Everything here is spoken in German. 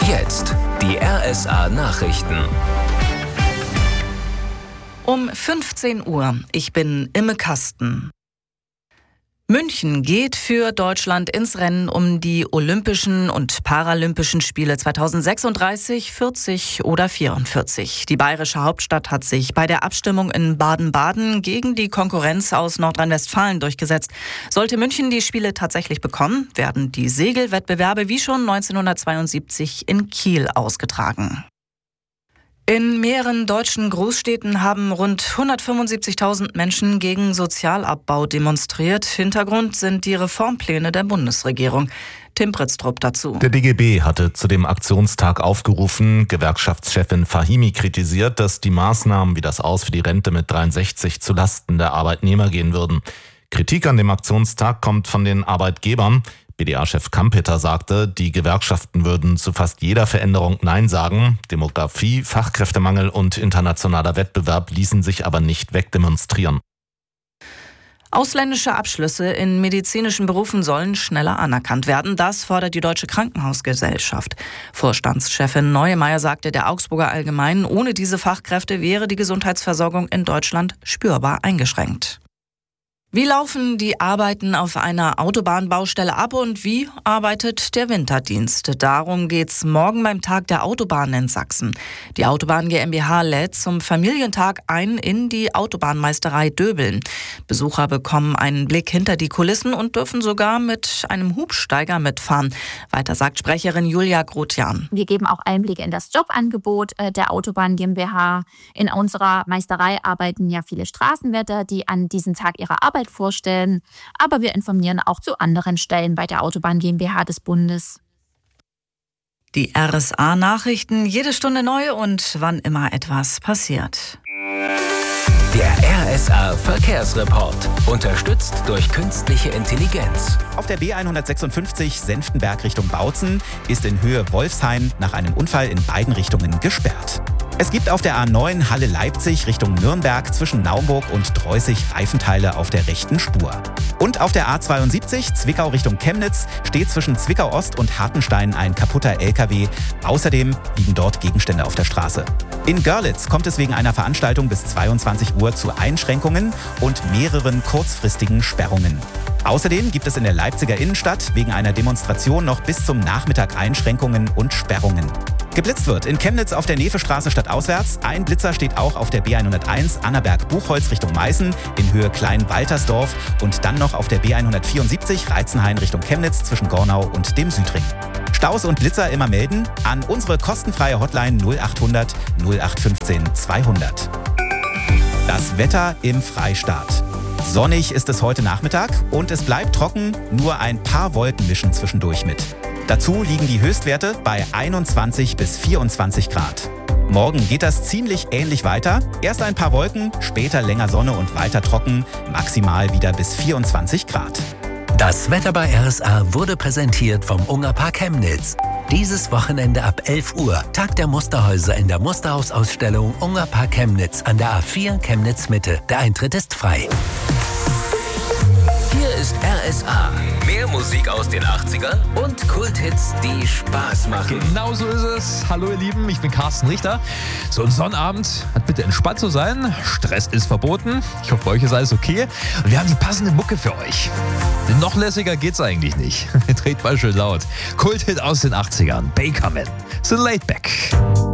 Jetzt die RSA Nachrichten. Um 15 Uhr. Ich bin Imme Kasten. München geht für Deutschland ins Rennen um die Olympischen und Paralympischen Spiele 2036, 40 oder 44. Die bayerische Hauptstadt hat sich bei der Abstimmung in Baden-Baden gegen die Konkurrenz aus Nordrhein-Westfalen durchgesetzt. Sollte München die Spiele tatsächlich bekommen, werden die Segelwettbewerbe wie schon 1972 in Kiel ausgetragen. In mehreren deutschen Großstädten haben rund 175.000 Menschen gegen Sozialabbau demonstriert. Hintergrund sind die Reformpläne der Bundesregierung. Tim Pritztrup dazu. Der DGB hatte zu dem Aktionstag aufgerufen. Gewerkschaftschefin Fahimi kritisiert, dass die Maßnahmen wie das Aus für die Rente mit 63 zulasten der Arbeitnehmer gehen würden. Kritik an dem Aktionstag kommt von den Arbeitgebern. BDA-Chef Kampeter sagte, die Gewerkschaften würden zu fast jeder Veränderung Nein sagen. Demografie, Fachkräftemangel und internationaler Wettbewerb ließen sich aber nicht wegdemonstrieren. Ausländische Abschlüsse in medizinischen Berufen sollen schneller anerkannt werden. Das fordert die Deutsche Krankenhausgesellschaft. Vorstandschefin Neuemeier sagte der Augsburger Allgemeinen, ohne diese Fachkräfte wäre die Gesundheitsversorgung in Deutschland spürbar eingeschränkt. Wie laufen die Arbeiten auf einer Autobahnbaustelle ab und wie arbeitet der Winterdienst? Darum geht's morgen beim Tag der Autobahn in Sachsen. Die Autobahn GmbH lädt zum Familientag ein in die Autobahnmeisterei Döbeln. Besucher bekommen einen Blick hinter die Kulissen und dürfen sogar mit einem Hubsteiger mitfahren. Weiter sagt Sprecherin Julia Grotjan. Wir geben auch Einblicke in das Jobangebot der Autobahn GmbH. In unserer Meisterei arbeiten ja viele Straßenwärter, die an diesem Tag ihre Arbeit vorstellen. Aber wir informieren auch zu anderen Stellen bei der Autobahn GmbH des Bundes. Die RSA-Nachrichten, jede Stunde neu und wann immer etwas passiert. Der RSA-Verkehrsreport. Unterstützt durch künstliche Intelligenz. Auf der B156 Senftenberg Richtung Bautzen ist in Höhe Wolfshain nach einem Unfall in beiden Richtungen gesperrt. Es gibt auf der A9 Halle-Leipzig Richtung Nürnberg zwischen Naumburg und Dreußig Reifenteile auf der rechten Spur. Und auf der A72 Zwickau Richtung Chemnitz steht zwischen Zwickau-Ost und Hartenstein ein kaputter LKW. Außerdem liegen dort Gegenstände auf der Straße. In Görlitz kommt es wegen einer Veranstaltung bis 22 Uhr zu Einschränkungen und mehreren kurzfristigen Sperrungen. Außerdem gibt es in der Leipziger Innenstadt wegen einer Demonstration noch bis zum Nachmittag Einschränkungen und Sperrungen. Geblitzt wird in Chemnitz auf der Nevestraße stadtauswärts. Ein Blitzer steht auch auf der B101 Annaberg-Buchholz Richtung Meißen in Höhe Klein-Waltersdorf und dann noch auf der B174 Reitzenhain Richtung Chemnitz zwischen Gornau und dem Südring. Staus und Blitzer immer melden an unsere kostenfreie Hotline 0800 0815 200. Das Wetter im Freistaat. Sonnig ist es heute Nachmittag und es bleibt trocken, nur ein paar Wolken mischen zwischendurch mit. Dazu liegen die Höchstwerte bei 21 bis 24 Grad. Morgen geht das ziemlich ähnlich weiter. Erst ein paar Wolken, später länger Sonne und weiter trocken, maximal wieder bis 24 Grad. Das Wetter bei RSA wurde präsentiert vom Ungerpark Chemnitz. Dieses Wochenende ab 11 Uhr, Tag der Musterhäuser in der Musterhausausstellung Ungerpark Chemnitz an der A4 Chemnitz Mitte. Der Eintritt ist frei. Hier ist RSA. Mehr Musik aus den 80ern und Kulthits, die Spaß machen. Genau so ist es. Hallo ihr Lieben, ich bin Carsten Richter. So ein Sonnabend hat bitte entspannt zu sein. Stress ist verboten. Ich hoffe, bei euch ist alles okay. Und wir haben die passende Mucke für euch. Denn noch lässiger geht's eigentlich nicht. Dreht mal schön laut. Kulthit aus den 80ern. Bakerman. So laid back.